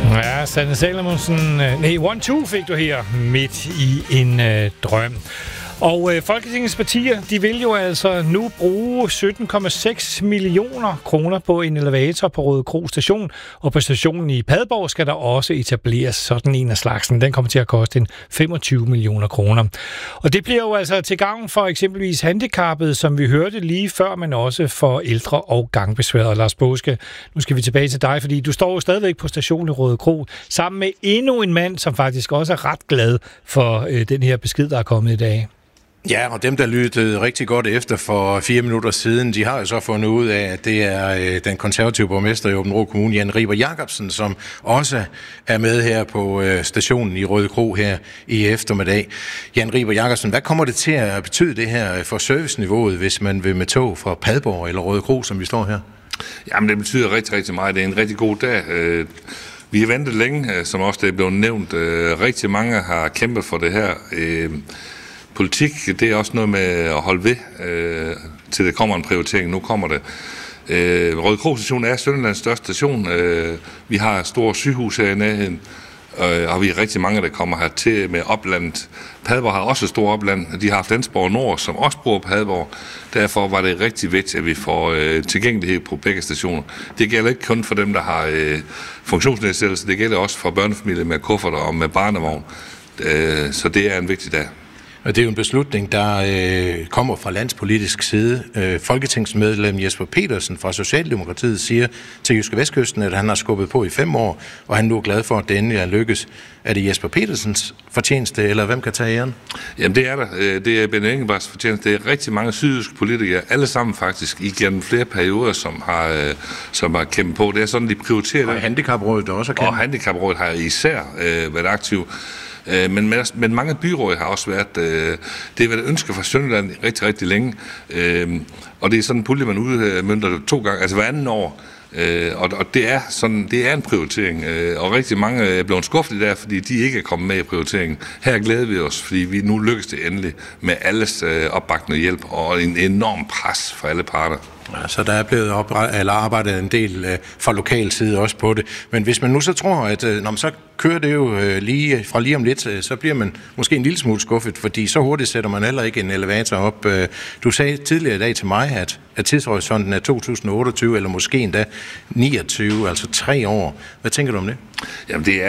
Ja, Sanne Salomonsen. 1-2 fik du her midt i en drøm. Og Folketingets partier, de vil jo altså nu bruge 17,6 millioner kroner på en elevator på Rødekro station. Og på stationen i Padborg skal der også etableres sådan en af slagsen. Den kommer til at koste 25 millioner kroner. Og det bliver jo altså til gavn for eksempelvis handicappede, som vi hørte lige før, men også for ældre og gangbesværede. Lars Paaske, nu skal vi tilbage til dig, fordi du står jo stadigvæk på stationen i Rødekro sammen med endnu en mand, som faktisk også er ret glad for den her besked, der er kommet i dag. Ja, og dem, der lyttede rigtig godt efter for 4 minutter siden, de har jo så fundet ud af, at det er den konservative borgmester i Aabenraa Kommune, Jan Riber Jakobsen, som også er med her på stationen i Rødekro her i eftermiddag. Jan Riber Jakobsen, hvad kommer det til at betyde det her for serviceniveauet, hvis man vil med tog fra Padborg eller Rødekro, som vi står her? Jamen, det betyder rigtig, rigtig meget. Det er en rigtig god dag. Vi har ventet længe, som også det er blevet nævnt. Rigtig mange har kæmpet for det her. Politik, det er også noget med at holde ved, til det kommer en prioritering. Nu kommer det. Rødekro station er Sønderlands største station. Vi har store sygehus her i nærheden, og vi er rigtig mange, der kommer hertil med oplandet. Padborg har også et stort opland. De har haft Flensborg Nord, som også bruger Padborg. Derfor var det rigtig vigtigt, at vi får tilgængelighed på begge stationer. Det gælder ikke kun for dem, der har funktionsnedsættelse. Det gælder også for børnefamilier med kufferter og med barnevogn. Så det er en vigtig dag. Og det er jo en beslutning, der kommer fra landspolitisk side. Folketingsmedlem Jesper Petersen fra Socialdemokratiet siger til Jyske Vestkysten, at han har skubbet på i 5 år, og han nu er glad for, at det endelig er lykkes. Er det Jesper Petersens fortjeneste, eller hvem kan tage æren? Jamen det er der. Det er Benny Engelbrechts fortjeneste. Det er rigtig mange sydjyske politikere, alle sammen faktisk, igennem flere perioder, som har kæmpet på. Det er sådan, de prioriterer det. Og Handicaprådet også er kendt. Og Handicaprådet har især været aktiv. Men mange byråd har også været, det har været et ønske fra Sønderland rigtig, rigtig længe. Og det er sådan en pulje, man udmønter 2 gange, altså hver anden år. Og det er sådan, det er en prioritering, og rigtig mange er blevet skuffet i der, fordi de ikke er kommet med i prioriteringen. Her glæder vi os, fordi vi nu lykkes det endelig med alles opbakning hjælp og en enorm pres fra alle parter. Ja, så der er blevet arbejdet en del fra lokal side også på det. Men hvis man nu så tror, at når man så kører det jo lige om lidt, så bliver man måske en lille smule skuffet, fordi så hurtigt sætter man heller ikke en elevator op. Du sagde tidligere i dag til mig, at tidshorisonten er 2028, eller måske endda 29, altså 3 år. Hvad tænker du om det? Jamen det